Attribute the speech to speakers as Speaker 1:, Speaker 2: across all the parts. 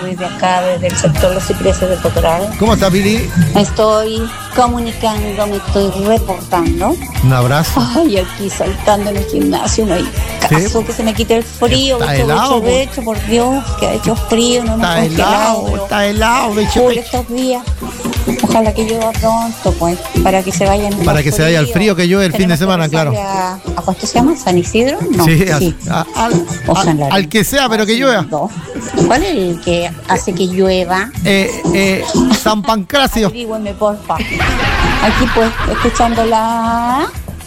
Speaker 1: desde acá, desde el sector Los Cipreses del Totoral.
Speaker 2: ¿Cómo está, Pili?
Speaker 1: Me estoy comunicando, me estoy reportando.
Speaker 2: Un abrazo.
Speaker 1: Ay, aquí saltando en el gimnasio, no hay caso que se me quite el frío.
Speaker 2: Está helado,
Speaker 1: becho, por Dios, que ha hecho frío, no
Speaker 2: está helado, está helado,
Speaker 1: becho. Estos días, ojalá que llueva pronto, pues, para que se vayan.
Speaker 2: Para que se vaya el frío que llueve el fin de semana, claro.
Speaker 1: ¿A cuánto se llama? ¿San Isidro? No,
Speaker 2: sí.
Speaker 1: Al
Speaker 2: que sea, pero que llueva.
Speaker 1: ¿Cuál es el que hace que llueva?
Speaker 2: San Pancracio.
Speaker 1: Dígame, porfa. Aquí pues, escuchando la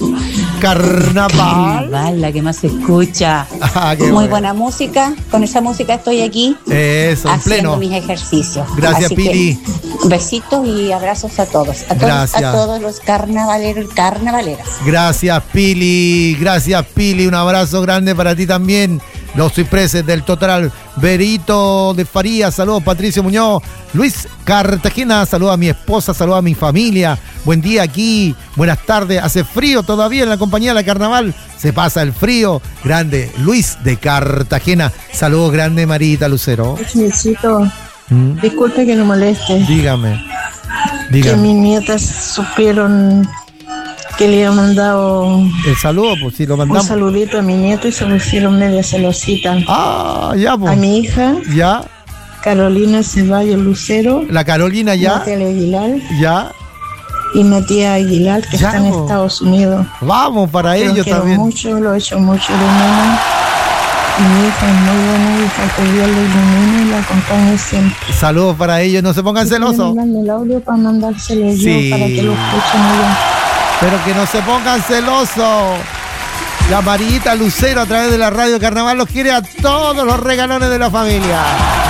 Speaker 2: Carnaval,
Speaker 1: la que más se escucha. Muy buena música. Con esa música estoy aquí haciendo mis ejercicios.
Speaker 2: Gracias,
Speaker 1: así
Speaker 2: Pili.
Speaker 1: Besitos y abrazos a todos. A todos los carnavaleros y carnavaleras.
Speaker 2: Gracias, Pili. Un abrazo grande para ti también. Los Cipreses del Totoral. Berito de Farías, saludos. Patricio Muñoz. Luis Cartagena, saludos a mi esposa, saludos a mi familia. Buen día aquí, buenas tardes. Hace frío todavía en la compañía de la Carnaval. Se pasa el frío. Grande Luis de Cartagena. Saludos grande, Marita Lucero.
Speaker 3: Necesito, disculpe que no moleste.
Speaker 2: Dígame.
Speaker 3: Que mis nietas supieron que le había mandado
Speaker 2: el saludo, pues si lo mandamos.
Speaker 3: Un saludito a mi nieto y se pusieron media celosita.
Speaker 2: Ya, pues.
Speaker 3: A mi hija.
Speaker 2: Ya.
Speaker 3: Carolina Ceballos Lucero.
Speaker 2: La Carolina ya.
Speaker 3: Natalia Aguilar.
Speaker 2: Ya.
Speaker 3: Y Matías Aguilar, que está en Estados Unidos.
Speaker 2: Vamos para ellos
Speaker 3: también.
Speaker 2: Lo
Speaker 3: he hecho mucho de menos. Y mi hija es muy buena hija, que Dios la ilumine y la acompañe siempre.
Speaker 2: Saludos para ellos, no se pongan celosos.
Speaker 3: Mandando el audio para mandárselo yo para que lo escuchen ellos.
Speaker 2: Pero que no se pongan celosos. La Marita Lucero a través de la Radio Carnaval los quiere a todos los regalones de la familia.